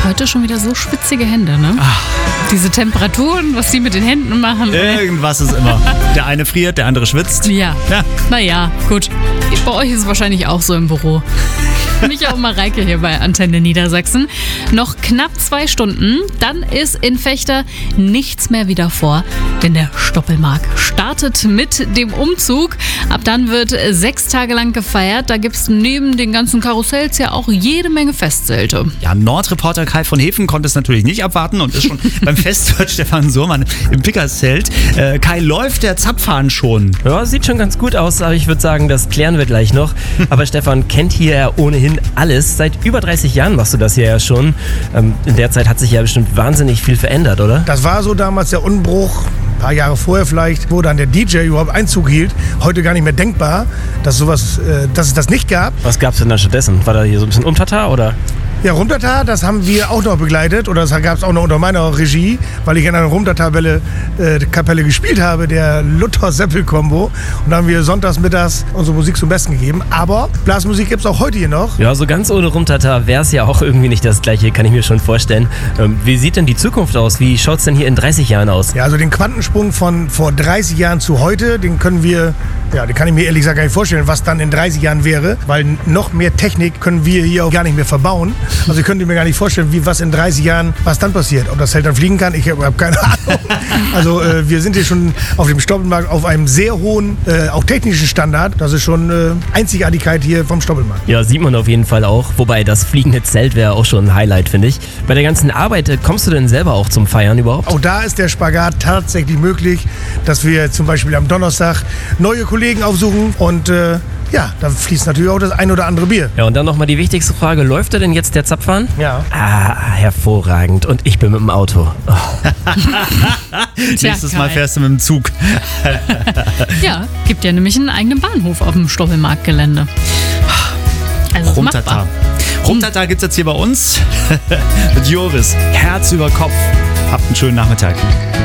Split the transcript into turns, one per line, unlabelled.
heute schon wieder so schwitzige Hände, ne?
Ach.
Diese Temperaturen, was die mit den Händen machen.
Irgendwas ist immer. Der eine friert, der andere schwitzt.
Ja.
Ja.
Naja, gut. Bei euch ist es wahrscheinlich auch so im Büro. Micha und Mareike hier bei Antenne Niedersachsen. Noch knapp 2 Stunden, dann ist in Vechta nichts mehr wieder vor, denn der Stoppelmarkt startet mit dem Umzug. Ab dann wird 6 Tage lang gefeiert. Da gibt es neben den ganzen Karussells ja auch jede Menge Festzelte.
Ja, Nordreporter Kai von Hefen konnte es natürlich nicht abwarten und ist schon beim Festwirt Stefan Surmann im Pickerszelt. Kai, läuft der Zapfhahn schon?
Ja, sieht schon ganz gut aus, aber ich würde sagen, das klären wir gleich noch. Aber Stefan kennt hier ja ohnehin alles. Seit über 30 Jahren machst du das hier ja schon. In der Zeit hat sich ja bestimmt wahnsinnig viel verändert, oder?
Das war so damals der Unbruch. Ein paar Jahre vorher vielleicht, wo dann der DJ überhaupt Einzug hielt. Heute gar nicht mehr denkbar, dass es das nicht gab.
Was gab's denn dann stattdessen? War da hier so ein bisschen Umtata, oder?
Ja, Rumtata, das haben wir auch noch begleitet oder das gab es auch noch unter meiner Regie, weil ich in einer Rumtata-Kapelle gespielt habe, der Luther-Seppel-Kombo. Und da haben wir sonntags, mittags unsere Musik zum Besten gegeben. Aber Blasmusik gibt es auch heute hier noch.
Ja, so ganz ohne Rumtata wäre es ja auch irgendwie nicht das Gleiche, kann ich mir schon vorstellen. Wie sieht denn die Zukunft aus? Wie schaut es denn hier in 30 Jahren aus?
Ja, also den Quantensprung von vor 30 Jahren zu heute, den kann ich mir ehrlich gesagt gar nicht vorstellen, was dann in 30 Jahren wäre, weil noch mehr Technik können wir hier auch gar nicht mehr verbauen. Also ich könnte mir gar nicht vorstellen, was in 30 Jahren, was dann passiert. Ob das Zelt dann fliegen kann, ich habe keine Ahnung. Also wir sind hier schon auf dem Stoppelmarkt auf einem sehr hohen, auch technischen Standard. Das ist schon Einzigartigkeit hier vom Stoppelmarkt.
Ja, sieht man auf jeden Fall auch. Wobei das fliegende Zelt wäre auch schon ein Highlight, finde ich. Bei der ganzen Arbeit, kommst du denn selber auch zum Feiern überhaupt?
Auch da ist der Spagat tatsächlich möglich, dass wir zum Beispiel am Donnerstag neue Kollegen aufsuchen und ja, da fließt natürlich auch das ein oder andere Bier.
Ja, und dann nochmal die wichtigste Frage. Läuft denn jetzt der Zapfhahn?
Ja.
Ah, hervorragend. Und ich bin mit dem Auto. Oh.
Nächstes Mal fährst du mit dem Zug.
Ja, gibt ja nämlich einen eigenen Bahnhof auf dem Stoppelmarktgelände. Also
Rumtata. Rumtata gibt's jetzt hier bei uns mit Joris. Herz über Kopf. Habt einen schönen Nachmittag.